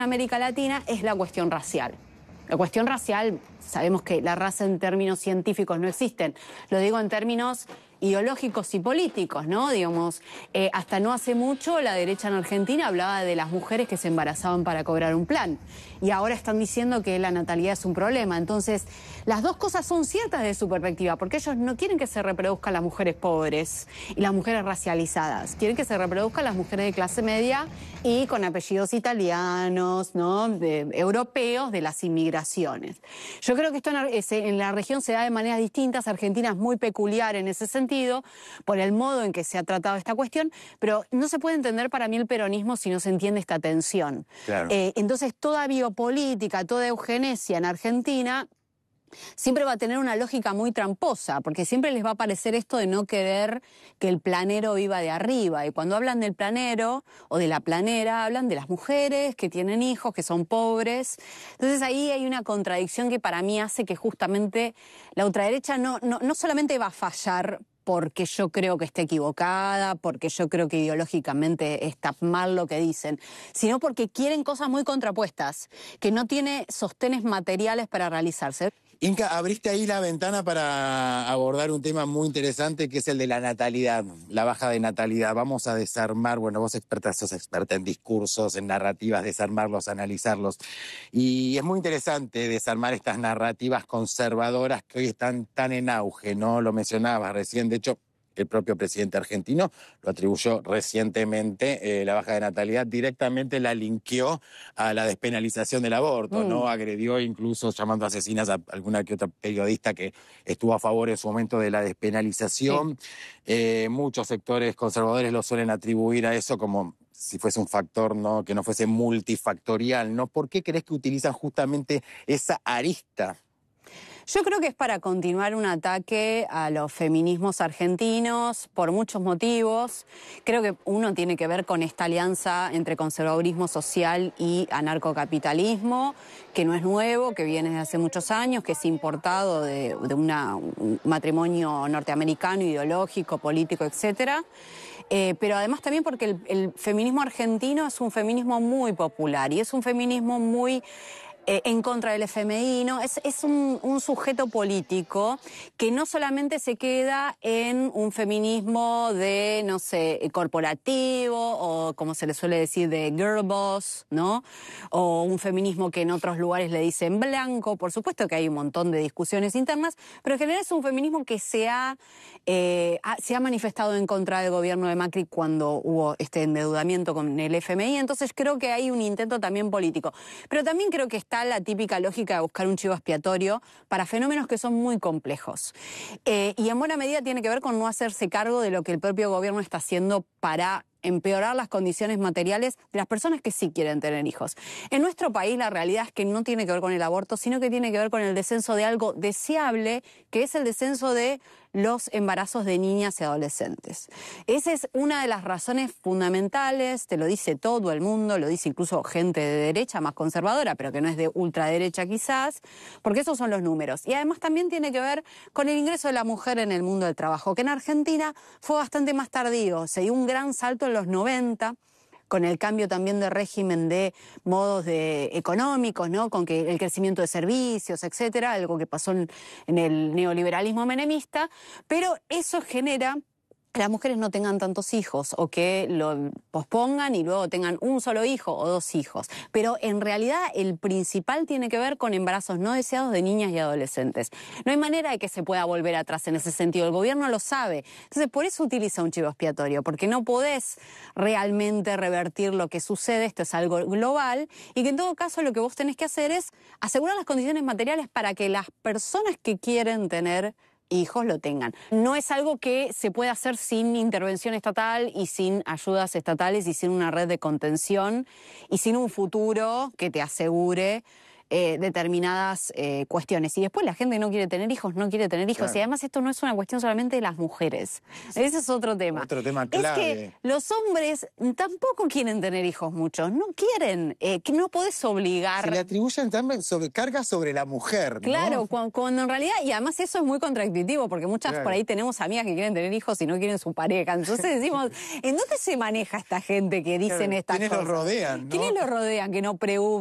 América Latina es la cuestión racial. La cuestión racial, sabemos que la raza en términos científicos no existen, lo digo en términos ideológicos y políticos, ¿no? Digamos, hasta no hace mucho la derecha en Argentina hablaba de las mujeres que se embarazaban para cobrar un plan y ahora están diciendo que la natalidad es un problema. Entonces, las dos cosas son ciertas desde su perspectiva, porque ellos no quieren que se reproduzcan las mujeres pobres y las mujeres racializadas, quieren que se reproduzcan las mujeres de clase media y con apellidos italianos, ¿no? Europeos de las inmigraciones. Yo creo que esto en la región se da de maneras distintas. Argentina es muy peculiar en ese sentido, por el modo en que se ha tratado esta cuestión, pero no se puede entender para mí el peronismo si no se entiende esta tensión. Claro. Entonces, toda biopolítica, toda eugenesia en Argentina siempre va a tener una lógica muy tramposa, porque siempre les va a parecer esto de no querer que el planero viva de arriba. Y cuando hablan del planero o de la planera, hablan de las mujeres que tienen hijos, que son pobres. Entonces ahí hay una contradicción que para mí hace que justamente la ultraderecha no solamente va a fallar porque yo creo que está equivocada, porque yo creo que ideológicamente está mal lo que dicen, sino porque quieren cosas muy contrapuestas, que no tiene sostenes materiales para realizarse. Inka, abriste ahí la ventana para abordar un tema muy interesante que es el de la natalidad, la baja de natalidad. Vamos a desarmar, bueno, vos sos experta en discursos, en narrativas, desarmarlos, analizarlos. Y es muy interesante desarmar estas narrativas conservadoras que hoy están tan en auge, ¿no? Lo mencionabas recién, de hecho, el propio presidente argentino lo atribuyó recientemente, la baja de natalidad, directamente la linkeó a la despenalización del aborto, ¿no? Agredió incluso llamando asesinas a alguna que otra periodista que estuvo a favor en su momento de la despenalización. Sí. Muchos sectores conservadores lo suelen atribuir a eso como si fuese un factor, ¿no? Que no fuese multifactorial, ¿no? ¿Por qué crees que utilizan justamente esa arista? Yo creo que es para continuar un ataque a los feminismos argentinos por muchos motivos. Creo que uno tiene que ver con esta alianza entre conservadurismo social y anarcocapitalismo, que no es nuevo, que viene desde hace muchos años, que es importado de un matrimonio norteamericano, ideológico, político, etcétera. Pero además también porque el feminismo argentino es un feminismo muy popular y es un feminismo muy en contra del FMI, ¿no? Es un sujeto político que no solamente se queda en un feminismo de, no sé, corporativo o como se le suele decir de girl boss, ¿no? O un feminismo que en otros lugares le dicen blanco. Por supuesto que hay un montón de discusiones internas, pero en general es un feminismo que se ha manifestado en contra del gobierno de Macri cuando hubo este endeudamiento con el FMI. Entonces creo que hay un intento también político. Pero también creo que está la típica lógica de buscar un chivo expiatorio para fenómenos que son muy complejos. Y en buena medida tiene que ver con no hacerse cargo de lo que el propio gobierno está haciendo para empeorar las condiciones materiales de las personas que sí quieren tener hijos. En nuestro país la realidad es que no tiene que ver con el aborto, sino que tiene que ver con el descenso de algo deseable, que es el descenso de los embarazos de niñas y adolescentes. Esa es una de las razones fundamentales, te lo dice todo el mundo, lo dice incluso gente de derecha más conservadora, pero que no es de ultraderecha quizás, porque esos son los números. Y además también tiene que ver con el ingreso de la mujer en el mundo del trabajo, que en Argentina fue bastante más tardío, se dio un gran salto en los 90, con el cambio también de régimen de modos económicos, ¿no? Con que el crecimiento de servicios, etcétera, algo que pasó en el neoliberalismo menemista, pero eso genera que las mujeres no tengan tantos hijos o que lo pospongan y luego tengan un solo hijo o dos hijos. Pero en realidad el principal tiene que ver con embarazos no deseados de niñas y adolescentes. No hay manera de que se pueda volver atrás en ese sentido. El gobierno lo sabe. Entonces por eso utiliza un chivo expiatorio, porque no podés realmente revertir lo que sucede. Esto es algo global y que en todo caso lo que vos tenés que hacer es asegurar las condiciones materiales para que las personas que quieren tener hijos lo tengan. No es algo que se pueda hacer sin intervención estatal y sin ayudas estatales y sin una red de contención y sin un futuro que te asegure determinadas cuestiones. Y después la gente no quiere tener hijos, no quiere tener hijos. Claro. Y además esto no es una cuestión solamente de las mujeres. Ese es otro tema. Otro tema clave. Es que los hombres tampoco quieren tener hijos muchos, no quieren, que no podés obligar. Se le atribuyen también cargas sobre la mujer, ¿no? Claro, cuando en realidad, y además eso es muy contraintuitivo, porque muchas por ahí tenemos amigas que quieren tener hijos y no quieren su pareja. Entonces decimos, ¿en dónde se maneja esta gente que dicen estas cosas? ¿Quiénes los rodean, no? ¿Quiénes los rodean que no preguntan?